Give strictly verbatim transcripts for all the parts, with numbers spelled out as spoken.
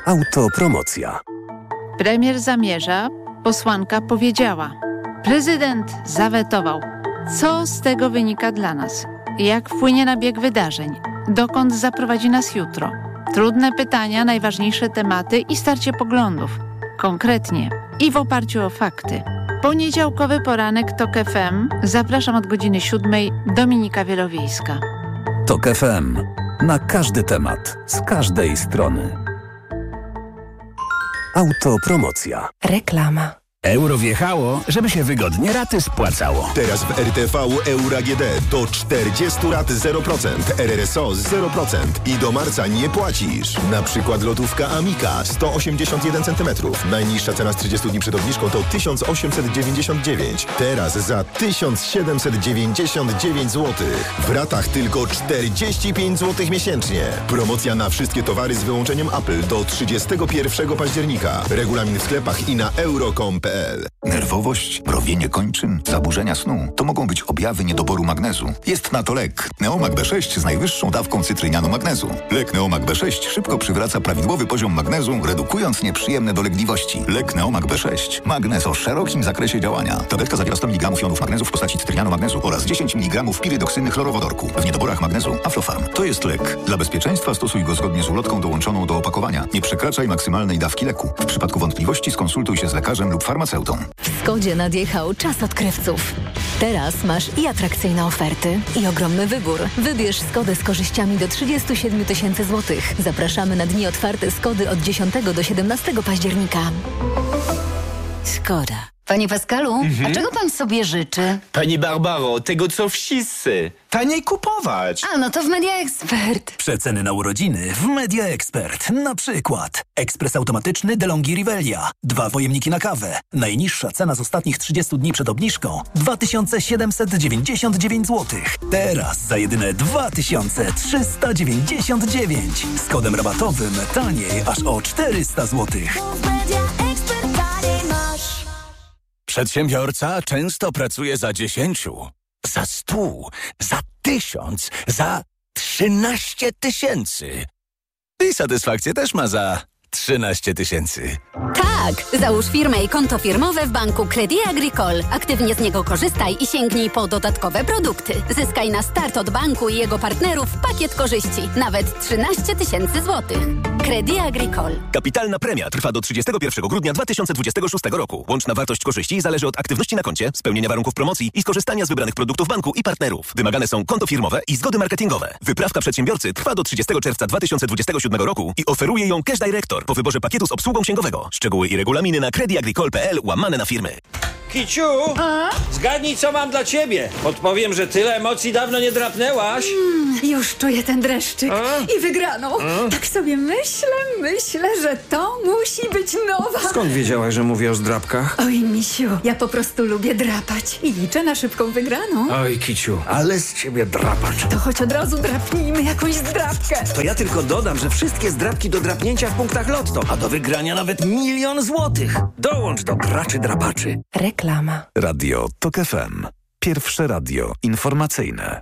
Autopromocja. Premier zamierza, posłanka powiedziała. Prezydent zawetował. Co z tego wynika dla nas? Jak wpłynie na bieg wydarzeń? Dokąd zaprowadzi nas jutro? Trudne pytania, najważniejsze tematy i starcie poglądów. Konkretnie i w oparciu o fakty. Poniedziałkowy poranek TOK F M. Zapraszam od godziny siódmej. Dominika Wielowiejska. TOK F M. Na każdy temat, z każdej strony. Autopromocja. Reklama. Euro wjechało, żeby się wygodnie raty spłacało. Teraz w R T V Euro A G D do czterdziestu rat zero procent, R R S O zero procent i do marca nie płacisz. Na przykład lotówka Amica sto osiemdziesiąt jeden centymetrów. Najniższa cena z trzydziestu dni przed obniżką to tysiąc osiemset dziewięćdziesiąt dziewięć. Teraz za tysiąc siedemset dziewięćdziesiąt dziewięć złotych. W ratach tylko czterdzieści pięć złotych miesięcznie. Promocja na wszystkie towary z wyłączeniem Apple do trzydziestego pierwszego października. Regulamin w sklepach i na euro kropka com kropka p l. Nerwowość, mrowienie kończyn, zaburzenia snu to mogą być objawy niedoboru magnezu. Jest na to lek Neomag B sześć z najwyższą dawką cytrynianu magnezu. Lek Neomag B sześć szybko przywraca prawidłowy poziom magnezu, redukując nieprzyjemne dolegliwości. Lek Neomag B sześć. Magnez o szerokim zakresie działania. Tabletka zawiera sto miligramów jonów magnezu w postaci cytrynianu magnezu oraz dziesięć miligramów pirydoksyny chlorowodorku. W niedoborach magnezu Aflofarm. To jest lek. Dla bezpieczeństwa stosuj go zgodnie z ulotką dołączoną do opakowania. Nie przekraczaj maksymalnej dawki leku. W przypadku wątpliwości skonsultuj się z lekarzem lub farmaceutą. W Skodzie nadjechał czas odkrywców. Teraz masz i atrakcyjne oferty, i ogromny wybór. Wybierz Skodę z korzyściami do trzydzieści siedem tysięcy złotych. Zapraszamy na dni otwarte Skody od dziesiątego do siedemnastego października. Skoda. Panie Pascalu, Mhm. a czego pan sobie życzy? Pani Barbaro, tego co wszyscy. Taniej kupować. A, no to w Media Expert. Przeceny na urodziny w Media Expert. Na przykład ekspres automatyczny DeLonghi Rivelia. Dwa pojemniki na kawę. Najniższa cena z ostatnich trzydziestu dni przed obniżką dwa tysiące siedemset dziewięćdziesiąt dziewięć złotych. Teraz za jedyne dwa tysiące trzysta dziewięćdziesiąt dziewięć. Z kodem rabatowym taniej aż o czterysta złotych. Przedsiębiorca często pracuje za dziesięciu, za stu, za tysiąc, za trzynaście tysięcy. I satysfakcję też ma za trzynaście tysięcy. Tak! Załóż firmę i konto firmowe w banku Crédit Agricole. Aktywnie z niego korzystaj i sięgnij po dodatkowe produkty. Zyskaj na start od banku i jego partnerów pakiet korzyści. Nawet trzynaście tysięcy złotych. Crédit Agricole. Kapitalna premia trwa do trzydziestego pierwszego grudnia dwa tysiące dwudziestego szóstego roku. Łączna wartość korzyści zależy od aktywności na koncie, spełnienia warunków promocji i skorzystania z wybranych produktów banku i partnerów. Wymagane są konto firmowe i zgody marketingowe. Wyprawka przedsiębiorcy trwa do trzydziestego czerwca dwa tysiące dwudziestego siódmego roku i oferuje ją Cash Director po wyborze pakietu z obsługą księgowego. Szczegóły i regulaminy na crediagricole kropka p l łamane na firmy. Kiciu, A? zgadnij co mam dla ciebie. Podpowiem, że tyle emocji dawno nie drapnęłaś. Mm, już czuję ten dreszczyk A? i wygraną. A? Tak sobie myślę, myślę, że to musi być nowa. Skąd wiedziałaś, że mówię o zdrapkach? Oj, misiu, ja po prostu lubię drapać i liczę na szybką wygraną. Oj, Kiciu, ale z ciebie drapacz. To choć od razu drapnijmy jakąś zdrapkę. To ja tylko dodam, że wszystkie zdrapki do drapnięcia w punktach Lotto, a do wygrania nawet milion złotych. Dołącz do graczy drapaczy. Reklama. Radio TOK F M. Pierwsze radio informacyjne.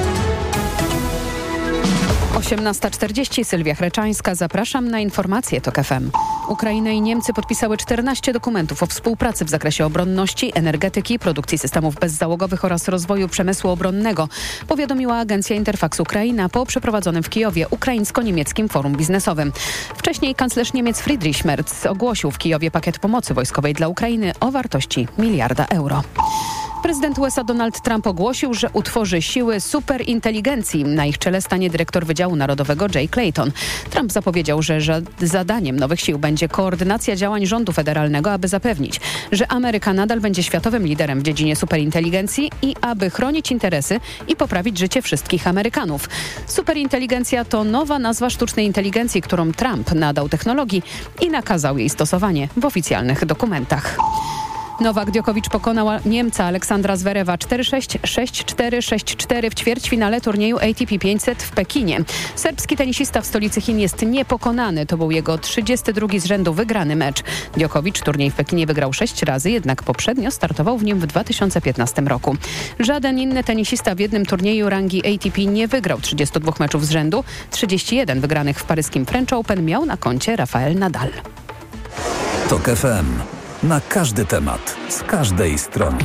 osiemnasta czterdzieści, Sylwia Chreczańska. Zapraszam na informacje TOK F M. Ukraina i Niemcy podpisały czternaście dokumentów o współpracy w zakresie obronności, energetyki, produkcji systemów bezzałogowych oraz rozwoju przemysłu obronnego, powiadomiła agencja Interfax Ukraina po przeprowadzonym w Kijowie ukraińsko-niemieckim forum biznesowym. Wcześniej kanclerz Niemiec Friedrich Merz ogłosił w Kijowie pakiet pomocy wojskowej dla Ukrainy o wartości miliarda euro. Prezydent U S A Donald Trump ogłosił, że utworzy siły superinteligencji. Na ich czele stanie dyrektor Wydziału Narodowego Jay Clayton. Trump zapowiedział, że zadaniem nowych sił będzie koordynacja działań rządu federalnego, aby zapewnić, że Ameryka nadal będzie światowym liderem w dziedzinie superinteligencji i aby chronić interesy i poprawić życie wszystkich Amerykanów. Superinteligencja to nowa nazwa sztucznej inteligencji, którą Trump nadał technologii i nakazał jej stosowanie w oficjalnych dokumentach. Nowak Djokovic pokonał Niemca Aleksandra Zverewa cztery sześć, sześć cztery, sześć cztery w ćwierćfinale turnieju A T P pięćset w Pekinie. Serbski tenisista w stolicy Chin jest niepokonany. To był jego trzydziesty drugi z rzędu wygrany mecz. Djokovic turniej w Pekinie wygrał sześć razy, jednak poprzednio startował w nim w dwa tysiące piętnastym roku. Żaden inny tenisista w jednym turnieju rangi A T P nie wygrał trzydziestu dwóch meczów z rzędu. trzydzieści jeden wygranych w paryskim French Open miał na koncie Rafael Nadal. TOK F M. Na każdy temat, z każdej strony.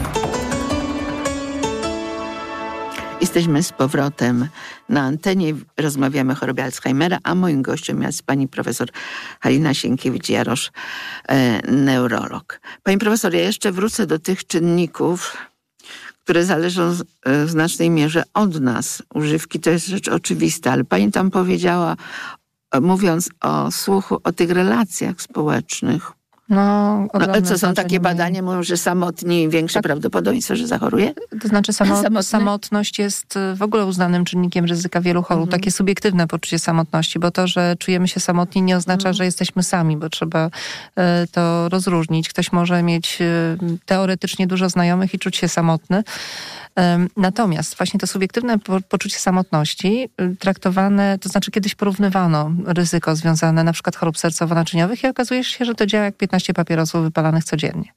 Jesteśmy z powrotem na antenie. Rozmawiamy o chorobie Alzheimera, a moim gościem jest pani profesor Halina Sienkiewicz-Jarosz, e, neurolog. Pani profesor, ja jeszcze wrócę do tych czynników, które zależą w znacznej mierze od nas. Używki to jest rzecz oczywista, ale pani tam powiedziała, mówiąc o słuchu, o tych relacjach społecznych. No, no, co są takie badania, mówią, że samotni większe tak. prawdopodobieństwo, że zachoruje? To znaczy samo, samotność jest w ogóle uznanym czynnikiem ryzyka wielu chorób. Mhm. Takie subiektywne poczucie samotności, bo to, że czujemy się samotni nie oznacza, mhm. że jesteśmy sami, bo trzeba y, to rozróżnić. Ktoś może mieć y, teoretycznie dużo znajomych i czuć się samotny. Natomiast właśnie to subiektywne poczucie samotności traktowane, to znaczy kiedyś porównywano ryzyko związane na przykład chorób sercowo-naczyniowych i okazuje się, że to działa jak piętnaście papierosów wypalanych codziennie.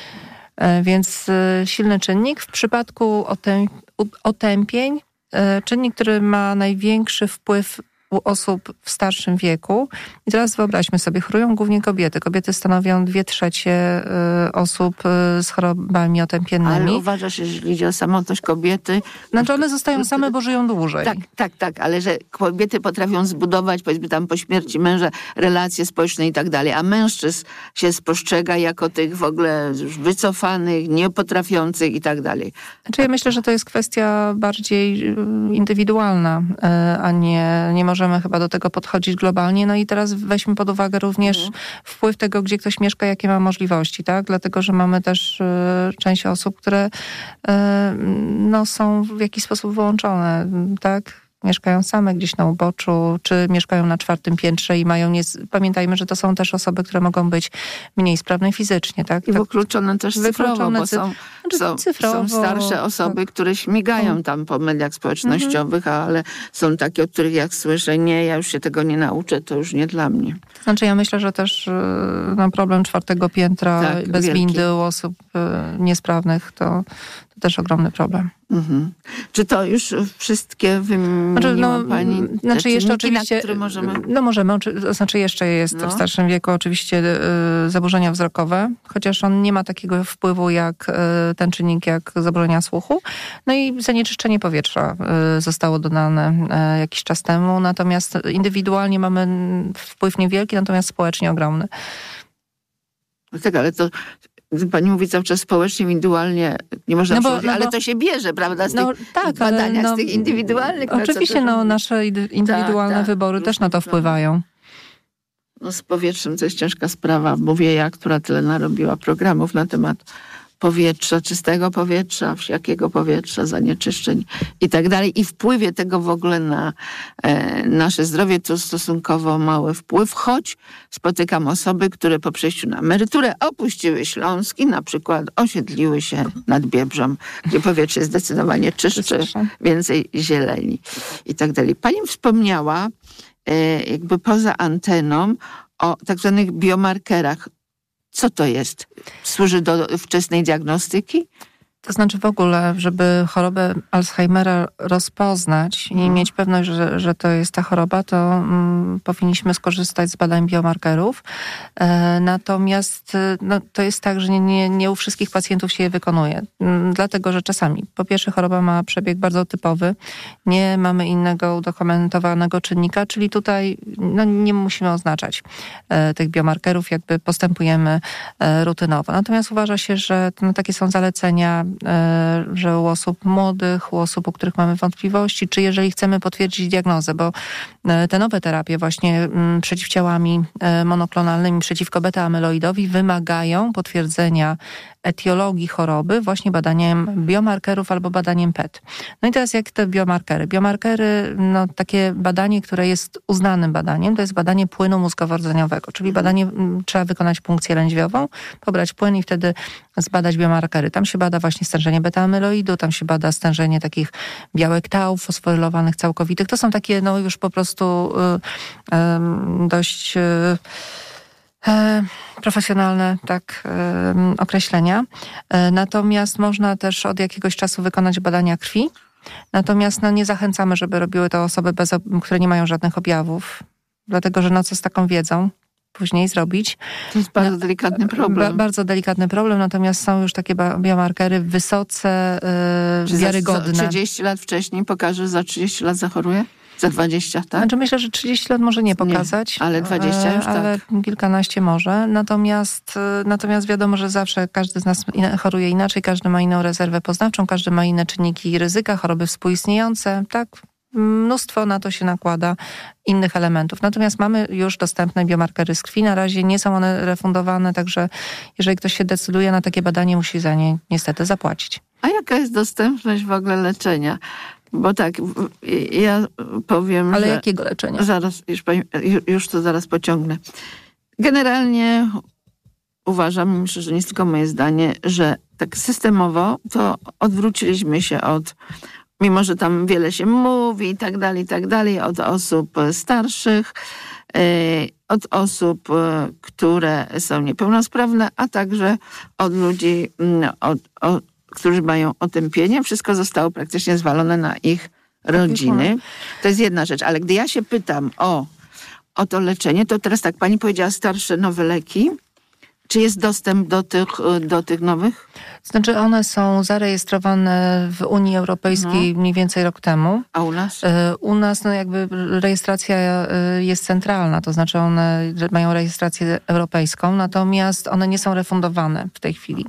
Więc silny czynnik. W przypadku otępień, czynnik, który ma największy wpływ u osób w starszym wieku. I teraz wyobraźmy sobie, chorują głównie kobiety. Kobiety stanowią dwie trzecie osób z chorobami otępiennymi. Ale uważasz, że jeżeli chodzi o samotność kobiety... Znaczy one zostają same, bo żyją dłużej. Tak, tak, tak, ale że kobiety potrafią zbudować, powiedzmy tam po śmierci męża, relacje społeczne i tak dalej, a mężczyzn się postrzega jako tych w ogóle już wycofanych, niepotrafiących i tak dalej. Znaczy ja myślę, że to jest kwestia bardziej indywidualna, a nie, nie możemy chyba do tego podchodzić globalnie. No i teraz weźmy pod uwagę również mhm. wpływ tego, gdzie ktoś mieszka, jakie ma możliwości, tak? Dlatego, że mamy też y, część osób, które y, no, są w jakiś sposób wyłączone, tak? Mieszkają same gdzieś na uboczu, czy mieszkają na czwartym piętrze i mają... Nie... Pamiętajmy, że to są też osoby, które mogą być mniej sprawne fizycznie, tak? I wykluczone też cyfrowo, bo są, są, cyfrowo, są starsze osoby, tak. które śmigają tam po mediach społecznościowych, mhm. ale są takie, od których jak słyszę, nie, ja już się tego nie nauczę, to już nie dla mnie. Znaczy ja myślę, że też no, problem czwartego piętra tak, bez wielki. windy u osób niesprawnych to, to też ogromny problem. Mhm. Czy to już wszystkie wymieniła znaczy, no, pani? Znaczy jeszcze oczywiście, na możemy... No możemy, to znaczy jeszcze jest no. w starszym wieku oczywiście y, zaburzenia wzrokowe, chociaż on nie ma takiego wpływu jak y, ten czynnik, jak zaburzenia słuchu. No i zanieczyszczenie powietrza y, zostało dodane y, jakiś czas temu, natomiast indywidualnie mamy wpływ niewielki, natomiast społecznie ogromny. No tak, ale to... Pani mówi cały czas społecznie, indywidualnie, nie można no bo, no ale bo, to się bierze, prawda, z no, tych tak, badaniach, no, z tych indywidualnych. Oczywiście, no, nasze indywidualne tak, wybory tak, też na to wpływają. No z powietrzem to jest ciężka sprawa. Mówię ja, która tyle narobiła programów na temat powietrza, czystego powietrza, jakiego powietrza, zanieczyszczeń i tak dalej. I wpływie tego w ogóle na e, nasze zdrowie to stosunkowo mały wpływ, choć spotykam osoby, które po przejściu na emeryturę opuściły Śląsk i na przykład osiedliły się nad Biebrzą, gdzie powietrze jest zdecydowanie czystsze, więcej zieleni i tak dalej. Pani wspomniała e, jakby poza anteną o tak zwanych biomarkerach. Co to jest? Służy do wczesnej diagnostyki? To znaczy w ogóle, żeby chorobę Alzheimera rozpoznać i mieć pewność, że, że to jest ta choroba, to mm, powinniśmy skorzystać z badań biomarkerów. E, natomiast no, to jest tak, że nie, nie, nie u wszystkich pacjentów się je wykonuje. M, dlatego, że czasami po pierwsze choroba ma przebieg bardzo typowy, nie mamy innego udokumentowanego czynnika, czyli tutaj no, nie musimy oznaczać e, tych biomarkerów, jakby postępujemy e, rutynowo. Natomiast uważa się, że no, takie są zalecenia że u osób młodych, u osób, u których mamy wątpliwości, czy jeżeli chcemy potwierdzić diagnozę, bo te nowe terapie właśnie przeciwciałami monoklonalnymi przeciwko beta-amyloidowi wymagają potwierdzenia etiologii choroby właśnie badaniem biomarkerów albo badaniem P E T. No i teraz jak te biomarkery? Biomarkery, no takie badanie, które jest uznanym badaniem, to jest badanie płynu mózgowo-rdzeniowego, czyli badanie, trzeba wykonać punkcję lędźwiową, pobrać płyn i wtedy zbadać biomarkery. Tam się bada właśnie stężenie beta-amyloidu, tam się bada stężenie takich białek tau, fosforylowanych całkowitych. To są takie no już po prostu y, y, dość... Y, profesjonalne tak określenia. Natomiast można też od jakiegoś czasu wykonać badania krwi. Natomiast no, nie zachęcamy, żeby robiły to osoby, bez, które nie mają żadnych objawów. Dlatego, że no co z taką wiedzą później zrobić. To jest bardzo delikatny problem. Ba- bardzo delikatny problem, natomiast są już takie biomarkery wysoce yy, wiarygodne. Za trzydzieści lat wcześniej pokaże, za trzydzieści lat zachoruje? Za dwadzieścia, tak? Znaczy myślę, że trzydzieści lat może nie pokazać. Nie, ale dwadzieścia już ale tak. kilkanaście może. Natomiast, natomiast wiadomo, że zawsze każdy z nas choruje inaczej, każdy ma inną rezerwę poznawczą, każdy ma inne czynniki ryzyka, choroby współistniejące, tak? Mnóstwo na to się nakłada innych elementów. Natomiast mamy już dostępne biomarkery z krwi. Na razie nie są one refundowane, także jeżeli ktoś się decyduje na takie badanie, musi za nie niestety zapłacić. A jaka jest dostępność w ogóle leczenia? Bo tak, ja powiem, Ale że... jakiego leczenia? Zaraz, już, już to zaraz pociągnę. Generalnie uważam, myślę, że nie jest tylko moje zdanie, że tak systemowo to odwróciliśmy się od, mimo że tam wiele się mówi i tak dalej, i tak dalej, od osób starszych, od osób, które są niepełnosprawne, a także od ludzi, od, od którzy mają otępienie, wszystko zostało praktycznie zwalone na ich rodziny. To jest jedna rzecz, ale gdy ja się pytam o, o to leczenie, to teraz tak, pani powiedziała starsze, nowe leki. Czy jest dostęp do tych, do tych nowych? Znaczy one są zarejestrowane w Unii Europejskiej no. mniej więcej rok temu. A u nas? U nas no jakby rejestracja jest centralna, to znaczy one mają rejestrację europejską, natomiast one nie są refundowane w tej chwili.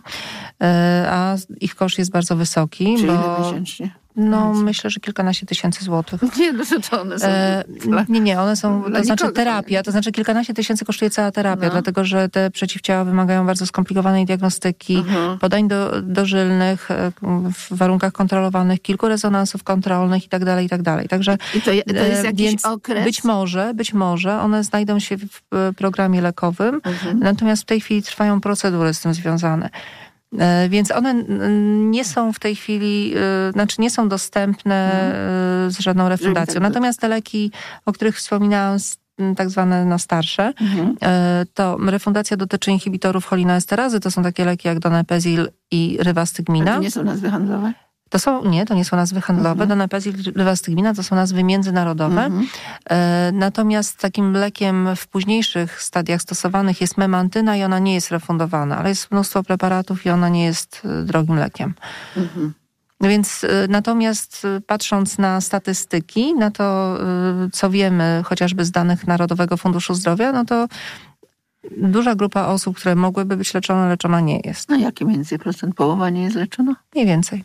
A ich koszt jest bardzo wysoki. Czyli bo... ile miesięcznie? No myślę, że kilkanaście tysięcy złotych. Nie, no to one są... E, nie, nie, one są, to znaczy nikogo. terapia, to znaczy kilkanaście tysięcy kosztuje cała terapia, no. dlatego że te przeciwciała wymagają bardzo skomplikowanej diagnostyki, uh-huh. podań do, dożylnych w warunkach kontrolowanych, kilku rezonansów kontrolnych i tak dalej, i tak dalej. Także, I to, to jest jakiś więc okres? Być może, być może one znajdą się w programie lekowym, uh-huh. natomiast w tej chwili trwają procedury z tym związane. Więc one nie są w tej chwili, znaczy nie są dostępne mhm. z żadną refundacją. Natomiast te leki, o których wspominałam, tak zwane no, starsze, mhm. to refundacja dotyczy inhibitorów cholineesterazy. To są takie leki jak donepezil i rivastigmina. To nie są nazwy handlowe? To są, nie, to nie są nazwy handlowe. Mhm. Donepezil, rivastigmina to są nazwy międzynarodowe. Mhm. E, natomiast takim lekiem w późniejszych stadiach stosowanych jest memantyna i ona nie jest refundowana, ale jest mnóstwo preparatów i ona nie jest drogim lekiem. Mhm. Więc e, natomiast e, patrząc na statystyki, na to, e, co wiemy chociażby z danych Narodowego Funduszu Zdrowia, no to duża grupa osób, które mogłyby być leczone, leczona nie jest. No jaki mniej więcej procent? Połowa nie jest leczona? Mniej więcej.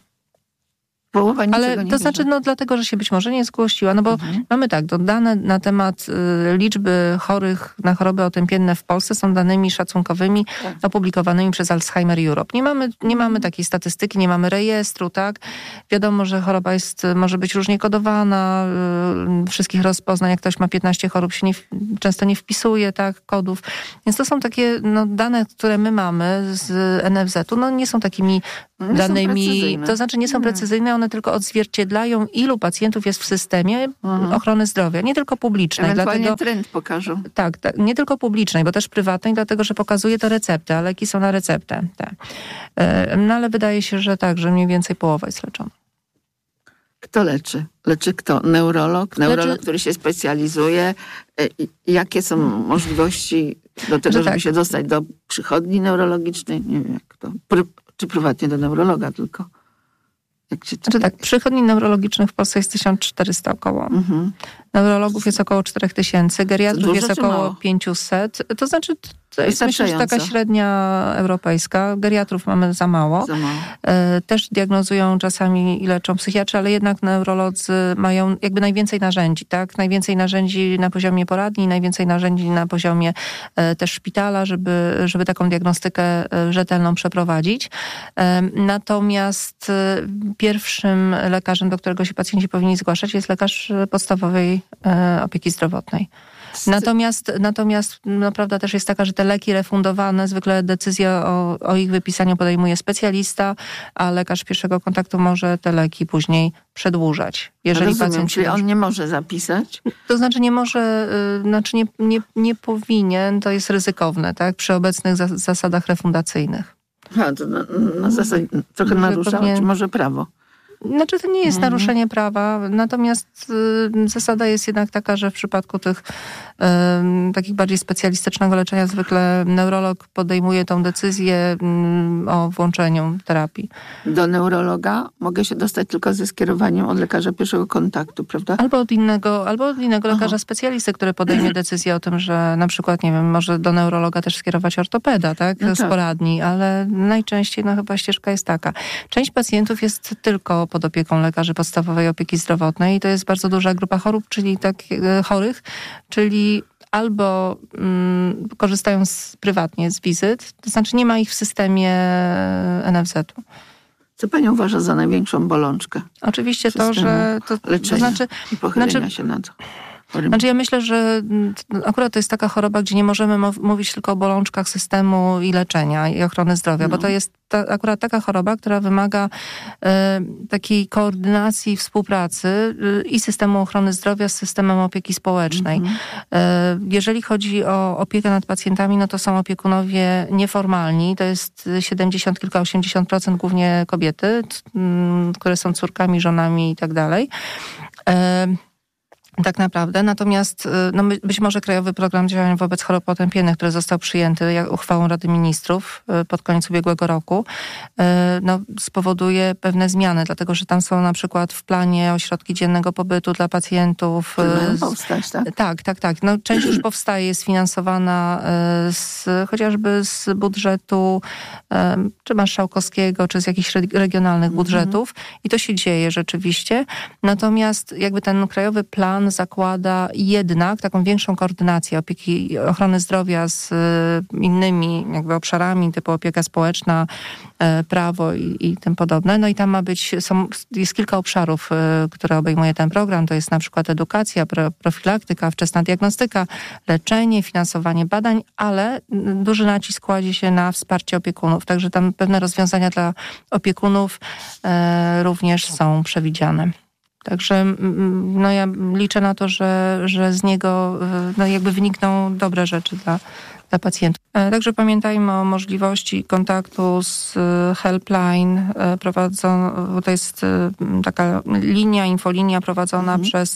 Połowa Ale nie to bierze. znaczy, no dlatego, że się być może nie zgłosiła, no bo mhm. mamy tak, to dane na temat y, liczby chorych na choroby otępienne w Polsce są danymi szacunkowymi tak. opublikowanymi przez Alzheimer Europe. Nie mamy, nie mamy takiej statystyki, nie mamy rejestru, tak? Wiadomo, że choroba jest, może być różnie kodowana, y, wszystkich rozpoznań, jak ktoś ma piętnaście chorób, się nie, często nie wpisuje, tak, kodów. Więc to są takie, no, dane, które my mamy z N F Z-u, no nie są takimi nie danymi, są to znaczy nie są nie. precyzyjne, one tylko odzwierciedlają, ilu pacjentów jest w systemie mhm. ochrony zdrowia, nie tylko publicznej. Ewentualnie dlatego, trend pokażą. Tak, tak, nie tylko publicznej, bo też prywatnej, dlatego że pokazuje to receptę, a leki są na receptę. Tak. No ale wydaje się, że tak, że mniej więcej połowa jest leczona. Kto leczy? Leczy kto? Neurolog? Neurolog, leczy... który się specjalizuje. Jakie są możliwości do tego, żeby tak. się dostać do przychodni neurologicznej? Nie wiem jak to. Pry... Czy prywatnie do neurologa tylko? Jak się... Znaczy tak, przychodni neurologicznych w Polsce jest tysiąc czterysta około. Mhm. Neurologów jest około cztery tysiące, geriatrów jest około pięćset. To znaczy To jest, myślę, że taka średnia europejska. Geriatrów mamy za mało. Za mało. Też diagnozują czasami i leczą psychiatrzy, ale jednak neurolodzy mają jakby najwięcej narzędzi, tak? Najwięcej narzędzi na poziomie poradni, najwięcej narzędzi na poziomie też szpitala, żeby, żeby taką diagnostykę rzetelną przeprowadzić. Natomiast pierwszym lekarzem, do którego się pacjenci powinni zgłaszać, jest lekarz podstawowej opieki zdrowotnej. Natomiast, natomiast no, prawda też jest taka, że te leki refundowane, zwykle decyzję o, o ich wypisaniu podejmuje specjalista, a lekarz pierwszego kontaktu może te leki później przedłużać. Jeżeli Rozumiem, pacjent czyli on nie może zapisać? To znaczy nie może, yy, znaczy nie, nie, nie powinien, to jest ryzykowne, tak, przy obecnych za, zasadach refundacyjnych. A, to na, na zasadzie trochę narusza, powinien... czy może prawo? Znaczy to nie jest mhm. naruszenie prawa, natomiast y, zasada jest jednak taka, że w przypadku tych y, takich bardziej specjalistycznego leczenia zwykle neurolog podejmuje tą decyzję y, o włączeniu terapii. Do neurologa mogę się dostać tylko ze skierowaniem od lekarza pierwszego kontaktu, prawda? Albo od innego, albo od innego lekarza specjalisty, który podejmie decyzję o tym, że na przykład, nie wiem, może do neurologa też skierować ortopeda, tak? No tak. Z poradni, ale najczęściej no chyba ścieżka jest taka. Część pacjentów jest tylko pod opieką lekarzy podstawowej opieki zdrowotnej i to jest bardzo duża grupa chorób, czyli tak chorych, czyli albo mm, korzystają z, prywatnie z wizyt, to znaczy nie ma ich w systemie en ef zet u. Co pani uważa za największą bolączkę? Oczywiście to, że... To, leczenia to znaczy, i pochylenia znaczy, się na to. Znaczy ja myślę, że akurat to jest taka choroba, gdzie nie możemy mówić tylko o bolączkach systemu i leczenia i ochrony zdrowia, no. bo to jest ta, akurat taka choroba, która wymaga e, takiej koordynacji, współpracy e, i systemu ochrony zdrowia z systemem opieki społecznej. Mm-hmm. E, jeżeli chodzi o opiekę nad pacjentami, no to są opiekunowie nieformalni, to jest siedemdziesiąt, kilka, osiemdziesiąt procent głównie kobiety, m, które są córkami, żonami i tak dalej. E, Tak naprawdę. Natomiast no, być może Krajowy Program Działań wobec Chorób Potępiennych, który został przyjęty jak uchwałą Rady Ministrów pod koniec ubiegłego roku, no, spowoduje pewne zmiany, dlatego że tam są na przykład w planie ośrodki dziennego pobytu dla pacjentów. Mają powstać, tak? Tak, tak, tak. No, część już powstaje, jest finansowana z, chociażby z budżetu czy marszałkowskiego, czy z jakichś regionalnych mm-hmm. budżetów i to się dzieje rzeczywiście. Natomiast jakby ten krajowy plan zakłada jednak taką większą koordynację opieki, ochrony zdrowia z innymi jakby obszarami, typu opieka społeczna, prawo i, i tym podobne. No i tam ma być, są, jest kilka obszarów, które obejmuje ten program. To jest na przykład edukacja, pro, profilaktyka, wczesna diagnostyka, leczenie, finansowanie badań, ale duży nacisk kładzie się na wsparcie opiekunów. Także tam pewne rozwiązania dla opiekunów e, również są przewidziane. Także no ja liczę na to, że, że z niego no jakby wynikną dobre rzeczy dla, dla pacjentów. Także pamiętajmy o możliwości kontaktu z helpline, prowadzą, to jest taka linia, infolinia prowadzona mhm. przez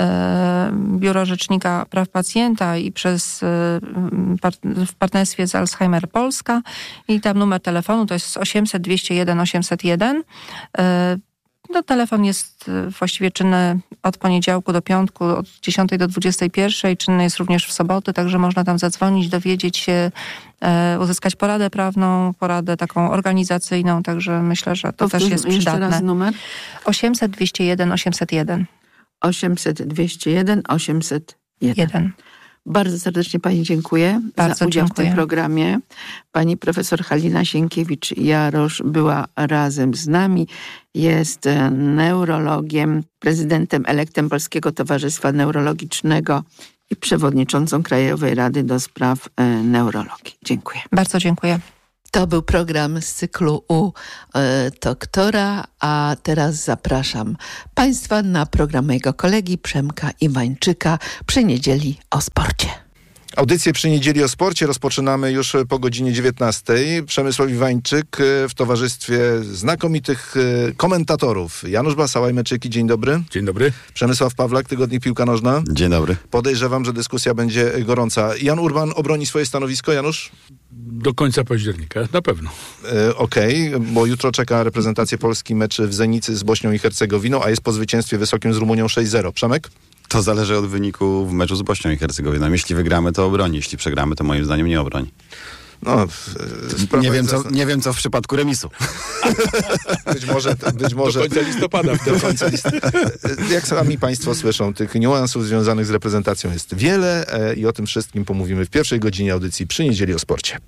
e, Biuro Rzecznika Praw Pacjenta i przez par, w partnerstwie z Alzheimer Polska i tam numer telefonu to jest osiemset dwieście jeden osiemset jeden. E, No, telefon jest właściwie czynny od poniedziałku do piątku, od dziesiątej do dwudziestej pierwszej. Czynny jest również w soboty, także można tam zadzwonić, dowiedzieć się, e, uzyskać poradę prawną, poradę taką organizacyjną, także myślę, że to Powtórz, też jest przydatne. Jeszcze raz numer? osiemset dwieście jeden osiemset jeden. osiemset dwieście jeden osiemset jeden. Bardzo serdecznie pani dziękuję Bardzo za udział dziękuję. w tym programie. Pani profesor Halina Sienkiewicz-Jarosz była razem z nami. Jest neurologiem, prezydentem elektem Polskiego Towarzystwa Neurologicznego i przewodniczącą Krajowej Rady do Spraw Neurologii. Dziękuję. Bardzo dziękuję. To był program z cyklu u e, doktora, a teraz zapraszam Państwa na program mojego kolegi Przemka Iwańczyka przy niedzieli o sporcie. Audycję przy niedzieli o sporcie rozpoczynamy już po godzinie dziewiętnastej. Przemysław Iwańczyk w towarzystwie znakomitych komentatorów. Janusz Basałaj-Meczyki, dzień dobry. Dzień dobry. Przemysław Pawlak, Tygodnik Piłka Nożna. Dzień dobry. Podejrzewam, że dyskusja będzie gorąca. Jan Urban obroni swoje stanowisko, Janusz? Do końca października, na pewno. E, Okej, okay, bo jutro czeka reprezentację Polski mecz w Zenicy z Bośnią i Hercegowiną, a jest po zwycięstwie wysokim z Rumunią sześć zero. Przemek? To zależy od wyniku w meczu z Bośnią i Hercegowiną. Jeśli wygramy, to obroni. Jeśli przegramy, to moim zdaniem nie obroni. No, nie, wiem, co, nie wiem, co w przypadku remisu. Być może... Być może do końca listopada. Do końca listopada. Jak sami Państwo słyszą, tych niuansów związanych z reprezentacją jest wiele i o tym wszystkim pomówimy w pierwszej godzinie audycji Przy Niedzieli o Sporcie.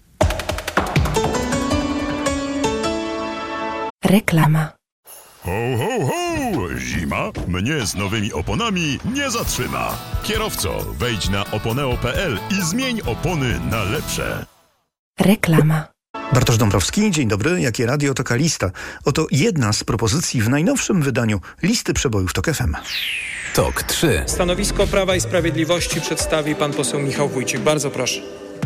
Reklama. Ho, ho, ho! Zima mnie z nowymi oponami nie zatrzyma. Kierowco, wejdź na oponeo kropka p l i zmień opony na lepsze. Reklama. Bartosz Dąbrowski, dzień dobry. Jakie radio, taka lista. Oto jedna z propozycji w najnowszym wydaniu listy przebojów TOK F M. TOK trzy. Stanowisko Prawa i Sprawiedliwości przedstawi pan poseł Michał Wójcik. Bardzo proszę.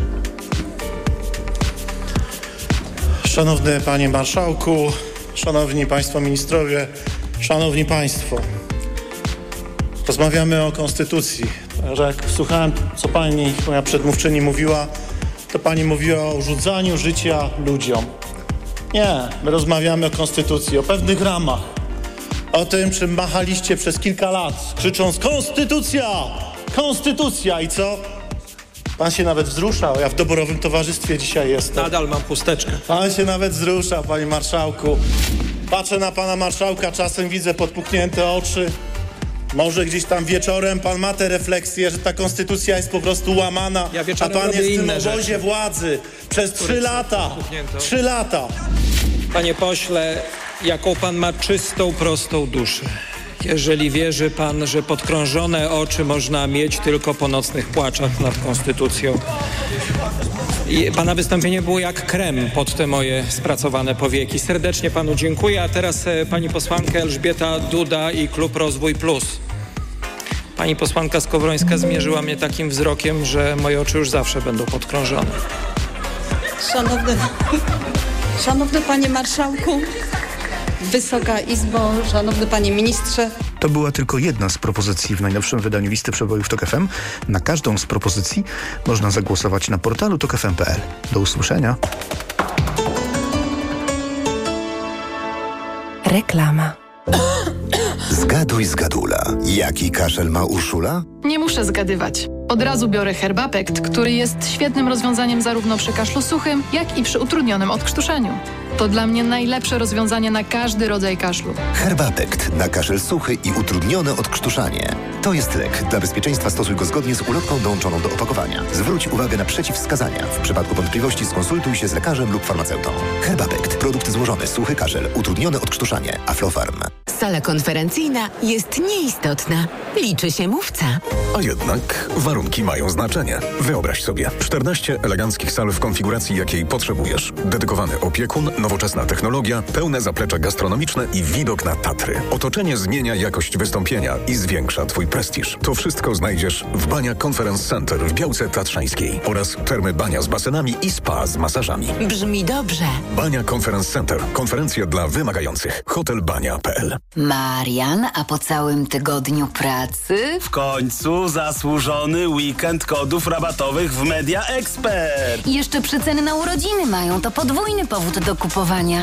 Szanowny Panie Marszałku, Szanowni Państwo Ministrowie, Szanowni Państwo. Rozmawiamy o Konstytucji. Że jak słuchałem, co Pani, moja przedmówczyni mówiła, to Pani mówiła o urządzaniu życia ludziom. Nie, my rozmawiamy o Konstytucji, o pewnych ramach. O tym, czym machaliście przez kilka lat, krzycząc Konstytucja! Konstytucja! I co? Pan się nawet wzruszał. Ja w doborowym towarzystwie dzisiaj jestem. Nadal mam chusteczkę. Pan się nawet wzruszał, Panie Marszałku. Patrzę na Pana Marszałka, czasem widzę podpuchnięte oczy. Może gdzieś tam wieczorem Pan ma tę refleksję, że ta konstytucja jest po prostu łamana, ja a Pan jest w tym obozie rzeczy. władzy przez trzy lata. Trzy lata. Panie pośle, jaką Pan ma czystą, prostą duszę. Jeżeli wierzy Pan, że podkrążone oczy można mieć tylko po nocnych płaczach nad Konstytucją. I Pana wystąpienie było jak krem pod te moje spracowane powieki. Serdecznie Panu dziękuję, a teraz e, Pani posłanka Elżbieta Duda i Klub Rozwój Plus. Pani posłanka Skowrońska zmierzyła mnie takim wzrokiem, że moje oczy już zawsze będą podkrążone. Szanowny, Szanowny Panie Marszałku, Wysoka Izbo, Szanowny Panie Ministrze. To była tylko jedna z propozycji w najnowszym wydaniu listy przebojów TOK F M. Na każdą z propozycji można zagłosować na portalu tok f m kropka p l. Do usłyszenia. Reklama. Zgaduj, zgadula. Jaki kaszel ma Urszula? Nie muszę zgadywać. Od razu biorę Herbapekt, który jest świetnym rozwiązaniem zarówno przy kaszlu suchym, jak i przy utrudnionym odkrztuszeniu. To dla mnie najlepsze rozwiązanie na każdy rodzaj kaszlu. Herbapekt na kaszel suchy i utrudnione odkrztuszanie. To jest lek. Dla bezpieczeństwa stosuj go zgodnie z ulotką dołączoną do opakowania. Zwróć uwagę na przeciwwskazania. W przypadku wątpliwości skonsultuj się z lekarzem lub farmaceutą. Herbapekt. Produkt złożony. Suchy kaszel. Utrudnione odkrztuszanie. Aflofarm. Sala konferencyjna jest nieistotna. Liczy się mówca. A jednak warunki mają znaczenie. Wyobraź sobie czternaście eleganckich sal w konfiguracji, jakiej potrzebujesz. Dedykowany opiekun, nowoczesna technologia, pełne zaplecze gastronomiczne i widok na Tatry. Otoczenie zmienia jakość wystąpienia i zwiększa Twój prestiż. To wszystko znajdziesz w Bania Conference Center w Białce Tatrzańskiej oraz termy Bania z basenami i spa z masażami. Brzmi dobrze. Bania Conference Center. Konferencje dla wymagających. hotel bania kropka p l. Marian, a po całym tygodniu pracy? W końcu zasłużony weekend kodów rabatowych w Media Expert. I jeszcze przeceny na urodziny mają, to podwójny powód do kupowania.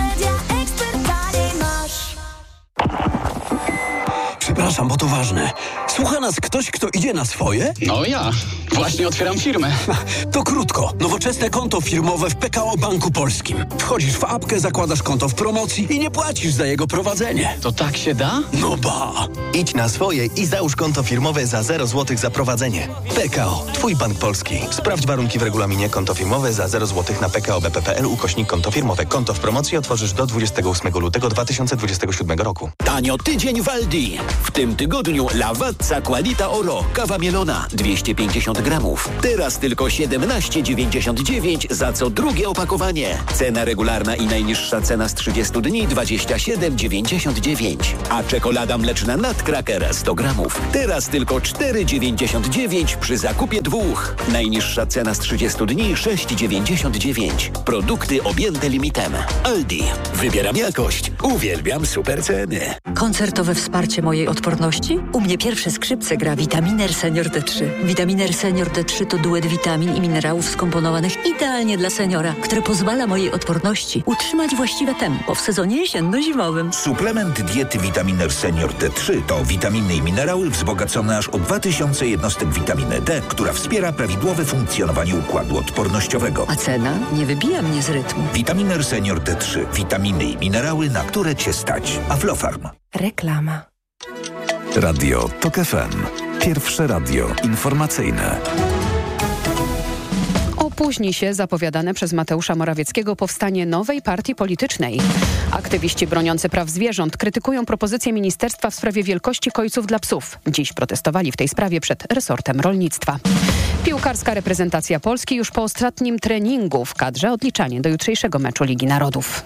Przepraszam, bo to ważne. Słucha nas ktoś, kto idzie na swoje? No ja. Właśnie otwieram firmę. To krótko. Nowoczesne konto firmowe w P K O Banku Polskim. Wchodzisz w apkę, zakładasz konto w promocji i nie płacisz za jego prowadzenie. To tak się da? No ba. Idź na swoje i załóż konto firmowe za zero złotych za prowadzenie. P K O. Twój bank polski. Sprawdź warunki w regulaminie. Konto firmowe za zero złotych na p k o b p kropka p l ukośnik konto firmowe. Konto w promocji otworzysz do dwudziestego ósmego lutego dwa tysiące dwudziestego siódmego roku. Tanio tydzień w Aldi. W tym tygodniu Lavazza Qualita Oro. Kawa mielona dwieście pięćdziesiąt gramów. Teraz tylko siedemnaście dziewięćdziesiąt dziewięć za co drugie opakowanie. Cena regularna i najniższa cena z trzydziestu dni dwadzieścia siedem dziewięćdziesiąt dziewięć. A czekolada mleczna Nutcracker sto gramów. Teraz tylko cztery dziewięćdziesiąt dziewięć przy zakupie dwóch. Najniższa cena z trzydziestu dni sześć dziewięćdziesiąt dziewięć. Produkty objęte limitem. Aldi. Wybieram jakość. Uwielbiam super ceny. Koncertowe wsparcie mojej odporności? U mnie pierwsze skrzypce gra Vitaminer Senior D trzy. Vitaminer Senior D trzy to duet witamin i minerałów skomponowanych idealnie dla seniora, które pozwala mojej odporności utrzymać właściwe tempo w sezonie jesienno-zimowym. Suplement diety Vitaminer Senior D trzy to witaminy i minerały wzbogacone aż o dwa tysiące jednostek witaminy D, która wspiera prawidłowe funkcjonowanie układu odpornościowego. A cena nie wybija mnie z rytmu. Vitaminer Senior D trzy. Witaminy i minerały, na które Cię stać. Aflofarm. Reklama. Radio TOK F M. Pierwsze radio informacyjne. Opóźni się zapowiadane przez Mateusza Morawieckiego powstanie nowej partii politycznej. Aktywiści broniący praw zwierząt krytykują propozycję ministerstwa w sprawie wielkości kojców dla psów. Dziś protestowali w tej sprawie przed resortem rolnictwa. Piłkarska reprezentacja Polski już po ostatnim treningu w kadrze odliczanie do jutrzejszego meczu Ligi Narodów.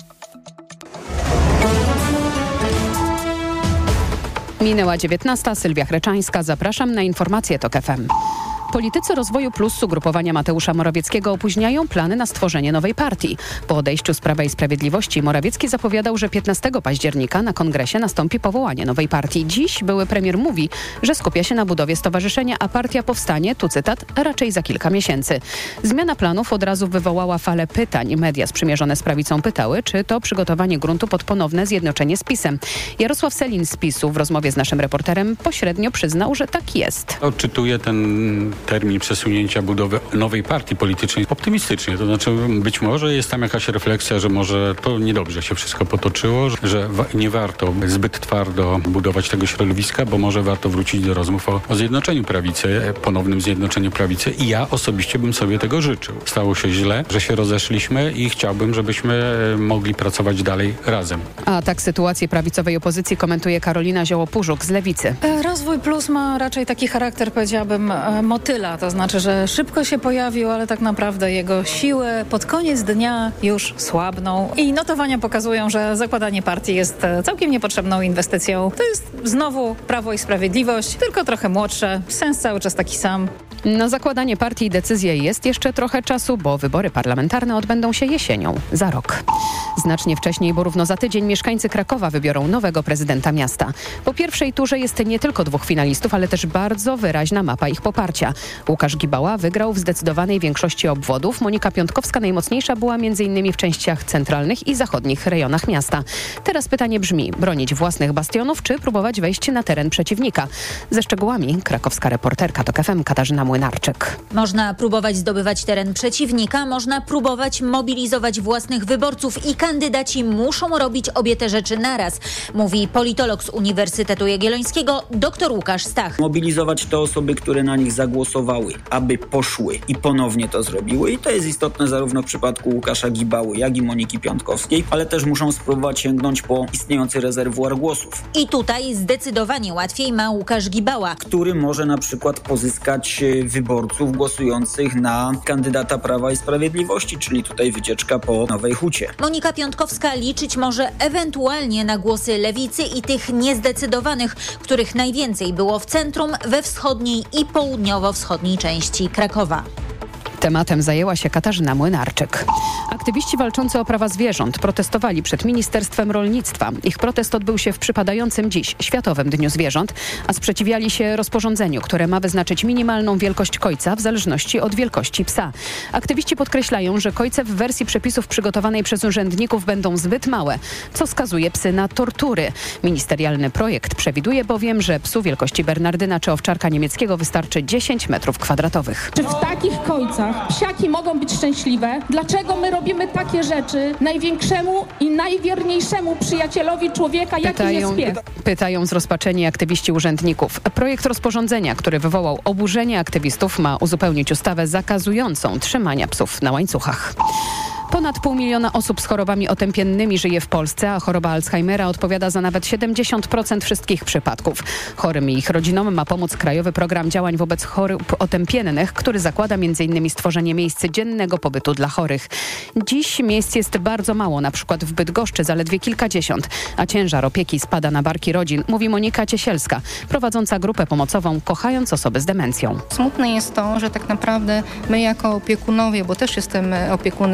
Minęła dziewiętnasta. Sylwia Chreczańska. Zapraszam na informacje TOK F M. Politycy Rozwoju Plus z ugrupowania Mateusza Morawieckiego opóźniają plany na stworzenie nowej partii. Po odejściu z Prawa i Sprawiedliwości Morawiecki zapowiadał, że piętnastego października na kongresie nastąpi powołanie nowej partii. Dziś były premier mówi, że skupia się na budowie stowarzyszenia, a partia powstanie, tu cytat, raczej za kilka miesięcy. Zmiana planów od razu wywołała falę pytań. Media sprzymierzone z prawicą pytały, czy to przygotowanie gruntu pod ponowne zjednoczenie z PiS-em. Jarosław Sellin z PiS-u w rozmowie z naszym reporterem pośrednio przyznał, że tak jest. Odczytuję ten termin przesunięcia budowy nowej partii politycznej optymistycznie. To znaczy być może jest tam jakaś refleksja, że może to niedobrze się wszystko potoczyło, że wa- nie warto zbyt twardo budować tego środowiska, bo może warto wrócić do rozmów o, o zjednoczeniu prawicy, ponownym zjednoczeniu prawicy i ja osobiście bym sobie tego życzył. Stało się źle, że się rozeszliśmy i chciałbym, żebyśmy mogli pracować dalej razem. A tak sytuację prawicowej opozycji komentuje Karolina Zioło-Pużuk z Lewicy. Rozwój Plus ma raczej taki charakter, powiedziałabym, motyla. To znaczy, że szybko się pojawił, ale tak naprawdę jego siły pod koniec dnia już słabną. I notowania pokazują, że zakładanie partii jest całkiem niepotrzebną inwestycją. To jest znowu Prawo i Sprawiedliwość, tylko trochę młodsze. Sens cały czas taki sam. Na zakładanie partii i decyzję jest jeszcze trochę czasu, bo wybory parlamentarne odbędą się jesienią, za rok. Znacznie wcześniej, bo równo za tydzień mieszkańcy Krakowa wybiorą nowego prezydenta miasta. Po pierwszej turze jest nie tylko dwóch finalistów, ale też bardzo wyraźna mapa ich poparcia. Łukasz Gibała wygrał w zdecydowanej większości obwodów. Monika Piątkowska najmocniejsza była m.in. w częściach centralnych i zachodnich rejonach miasta. Teraz pytanie brzmi, bronić własnych bastionów, czy próbować wejść na teren przeciwnika? Ze szczegółami krakowska reporterka TOK F M Katarzyna Młynarczyk. Można próbować zdobywać teren przeciwnika, można próbować mobilizować własnych wyborców i kandydaci muszą robić obie te rzeczy naraz, mówi politolog z Uniwersytetu Jagiellońskiego dr Łukasz Stach. Mobilizować te osoby, które na nich zagłosowały, aby poszły i ponownie to zrobiły. I to jest istotne zarówno w przypadku Łukasza Gibały, jak i Moniki Piątkowskiej, ale też muszą spróbować sięgnąć po istniejący rezerwuar głosów. I tutaj zdecydowanie łatwiej ma Łukasz Gibała, który może na przykład pozyskać wyborców głosujących na kandydata Prawa i Sprawiedliwości, czyli tutaj wycieczka po Nowej Hucie. Monika Piątkowska liczyć może ewentualnie na głosy lewicy i tych niezdecydowanych, których najwięcej było w centrum, we wschodniej i południowo-wschodniej części Krakowa. Tematem zajęła się Katarzyna Młynarczyk. Aktywiści walczący o prawa zwierząt protestowali przed Ministerstwem Rolnictwa. Ich protest odbył się w przypadającym dziś Światowym Dniu Zwierząt, a sprzeciwiali się rozporządzeniu, które ma wyznaczyć minimalną wielkość kojca w zależności od wielkości psa. Aktywiści podkreślają, że kojce w wersji przepisów przygotowanej przez urzędników będą zbyt małe, co skazuje psy na tortury. Ministerialny projekt przewiduje bowiem, że psu wielkości bernardyna czy owczarka niemieckiego wystarczy dziesięć metrów kwadratowych. Czy w takich kojcach psiaki mogą być szczęśliwe? Dlaczego my robimy takie rzeczy największemu i najwierniejszemu przyjacielowi człowieka, jakim Pytają, jest pies? pytają zrozpaczeni aktywiści urzędników. Projekt rozporządzenia, który wywołał oburzenie aktywistów, ma uzupełnić ustawę zakazującą trzymania psów na łańcuchach. Ponad pół miliona osób z chorobami otępiennymi żyje w Polsce, a choroba Alzheimera odpowiada za nawet siedemdziesiąt procent wszystkich przypadków. Chorym i ich rodzinom ma pomóc Krajowy Program Działań wobec Chorób Otępiennych, który zakłada między innymi stworzenie miejsc dziennego pobytu dla chorych. Dziś miejsc jest bardzo mało, na przykład w Bydgoszczy zaledwie kilkadziesiąt, a ciężar opieki spada na barki rodzin, mówi Monika Ciesielska, prowadząca grupę pomocową Kochając osoby z demencją. Smutne jest to, że tak naprawdę my jako opiekunowie, bo też jestem opiekunem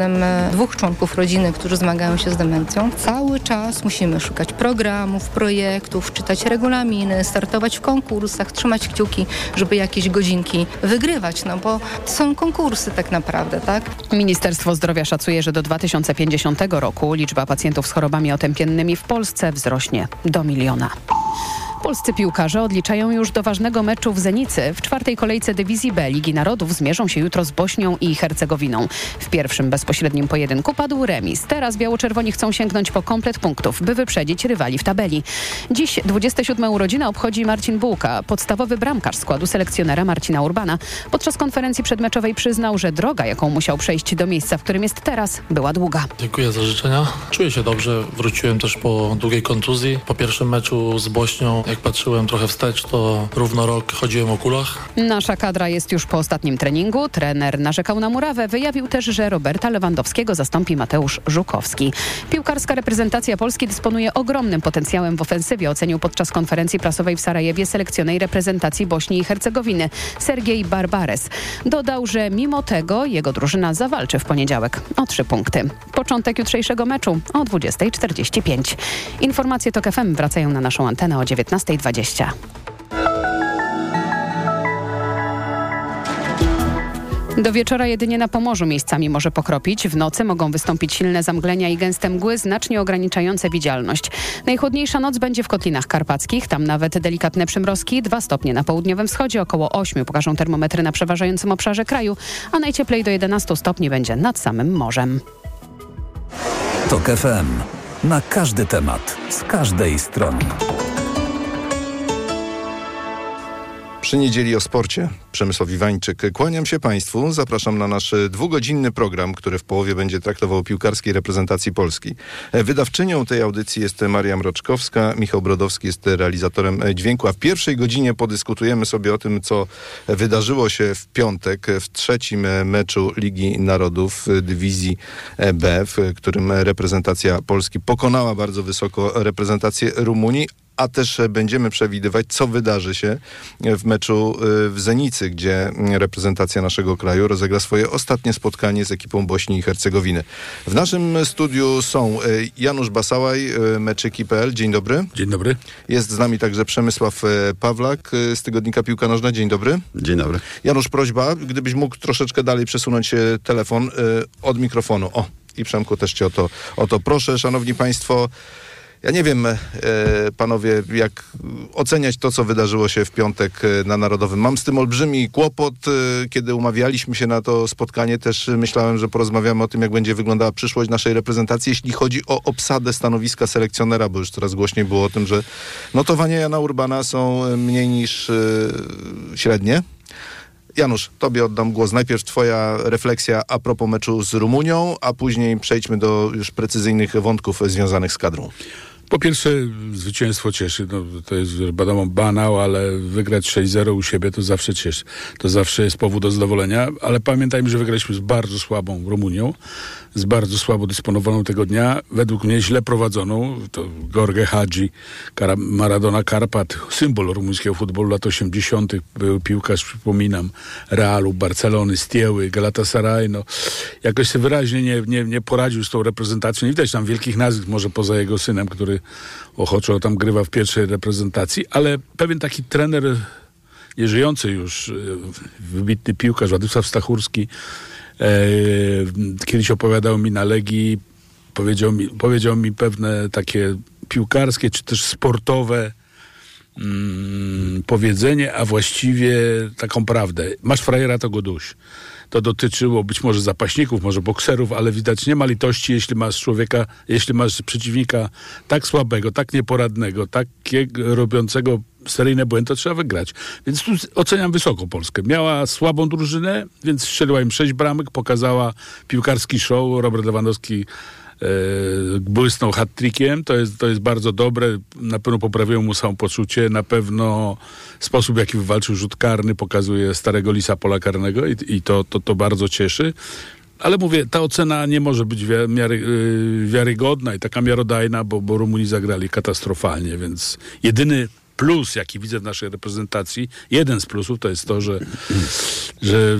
dwóch członków rodziny, którzy zmagają się z demencją. Cały czas musimy szukać programów, projektów, czytać regulaminy, startować w konkursach, trzymać kciuki, żeby jakieś godzinki wygrywać, no bo to są konkursy tak naprawdę, tak? Ministerstwo Zdrowia szacuje, że do dwa tysiące pięćdziesiątego roku liczba pacjentów z chorobami otępiennymi w Polsce wzrośnie do miliona. Polscy piłkarze odliczają już do ważnego meczu w Zenicy. W czwartej kolejce dywizji B Ligi Narodów zmierzą się jutro z Bośnią i Hercegowiną. W pierwszym bezpośrednim pojedynku padł remis. Teraz biało-czerwoni chcą sięgnąć po komplet punktów, by wyprzedzić rywali w tabeli. Dziś dwudzieste siódme urodziny obchodzi Marcin Bułka, podstawowy bramkarz składu selekcjonera Marcina Urbana. Podczas konferencji przedmeczowej przyznał, że droga, jaką musiał przejść do miejsca, w którym jest teraz, była długa. Dziękuję za życzenia. Czuję się dobrze. Wróciłem też po długiej kontuzji. Po pierwszym meczu z Bośnią, jak patrzyłem trochę wstecz, to równo rok chodziłem o kulach. Nasza kadra jest już po ostatnim treningu. Trener narzekał na murawę. Wyjawił też, że Roberta Lewandowskiego zastąpi Mateusz Żukowski. Piłkarska reprezentacja Polski dysponuje ogromnym potencjałem w ofensywie, ocenił podczas konferencji prasowej w Sarajewie selekcjoner reprezentacji Bośni i Hercegowiny Sergiej Barbares. Dodał, że mimo tego jego drużyna zawalczy w poniedziałek o trzy punkty. Początek jutrzejszego meczu o dwudziesta czterdzieści pięć. Informacje TOK F M wracają na naszą antenę o dziewiętnasta dwadzieścia. Do wieczora jedynie na Pomorzu miejscami może pokropić. W nocy mogą wystąpić silne zamglenia i gęste mgły, znacznie ograniczające widzialność. Najchłodniejsza noc będzie w Kotlinach Karpackich. Tam nawet delikatne przymrozki. dwa stopnie na południowym wschodzie, około ośmiu pokażą termometry na przeważającym obszarze kraju, a najcieplej do jedenastu stopni będzie nad samym morzem. TOK F M. Na każdy temat, z każdej strony. Przy niedzieli o sporcie. Przemysław Iwańczyk. Kłaniam się Państwu. Zapraszam na nasz dwugodzinny program, który w połowie będzie traktował o piłkarskiej reprezentacji Polski. Wydawczynią tej audycji jest Maria Mroczkowska. Michał Brodowski jest realizatorem dźwięku. A w pierwszej godzinie podyskutujemy sobie o tym, co wydarzyło się w piątek w trzecim meczu Ligi Narodów dywizji B, w którym reprezentacja Polski pokonała bardzo wysoko reprezentację Rumunii. A też będziemy przewidywać, co wydarzy się w meczu w Zenicy, gdzie reprezentacja naszego kraju rozegra swoje ostatnie spotkanie z ekipą Bośni i Hercegowiny. W naszym studiu są Janusz Basałaj, meczyki kropka p l. Dzień dobry. Dzień dobry. Jest z nami także Przemysław Pawlak z tygodnika Piłka Nożna. Dzień dobry. Dzień dobry. Janusz, prośba, gdybyś mógł troszeczkę dalej przesunąć telefon od mikrofonu. O, i Przemku też cię o to, o to proszę. Szanowni Państwo, ja nie wiem, e, panowie, jak oceniać to, co wydarzyło się w piątek na Narodowym. Mam z tym olbrzymi kłopot. E, kiedy umawialiśmy się na to spotkanie, też myślałem, że porozmawiamy o tym, jak będzie wyglądała przyszłość naszej reprezentacji, jeśli chodzi o obsadę stanowiska selekcjonera, bo już coraz głośniej było o tym, że notowania Jana Urbana są mniej niż e, średnie. Janusz, tobie oddam głos. Najpierw twoja refleksja a propos meczu z Rumunią, a później przejdźmy do już precyzyjnych wątków związanych z kadrą. Po pierwsze, zwycięstwo cieszy. No, to jest wiadomo banał, ale wygrać sześć zero u siebie to zawsze cieszy. To zawsze jest powód do zadowolenia, ale pamiętajmy, że wygraliśmy z bardzo słabą Rumunią, z bardzo słabo dysponowaną tego dnia, według mnie źle prowadzoną. To Jorge Hadzi, Maradona Karpat, symbol rumuńskiego futbolu lat osiemdziesiątych. Był piłkarz, przypominam, Realu, Barcelony, Stieły, Galatasaray. No, jakoś się wyraźnie nie, nie, nie poradził z tą reprezentacją. Nie widać tam wielkich nazwisk, może poza jego synem, który ochoczo tam grywa w pierwszej reprezentacji, ale pewien taki trener, nieżyjący już, wybitny piłkarz, Władysław Stachurski, e, kiedyś opowiadał mi na Legii, powiedział mi, powiedział mi pewne takie piłkarskie, czy też sportowe mm, powiedzenie, a właściwie taką prawdę. Masz frajera, to go duś. To dotyczyło być może zapaśników, może bokserów, ale widać, nie ma litości, jeśli masz człowieka, jeśli masz przeciwnika tak słabego, tak nieporadnego, takiego robiącego seryjne błędy, to trzeba wygrać. Więc tu oceniam wysoko Polskę. Miała słabą drużynę, więc strzeliła im sześć bramek, pokazała piłkarski show. Robert Lewandowski e, błysnął hat-trickiem. To jest, to jest bardzo dobre. Na pewno poprawiło mu samopoczucie. Na pewno sposób, w jaki wywalczył rzut karny, pokazuje starego lisa pola karnego i, i to, to, to bardzo cieszy. Ale mówię, ta ocena nie może być wi- miary, yy, wiarygodna i taka miarodajna, bo, bo Rumuni zagrali katastrofalnie, więc jedyny plus, jaki widzę w naszej reprezentacji, jeden z plusów, to jest to, że, że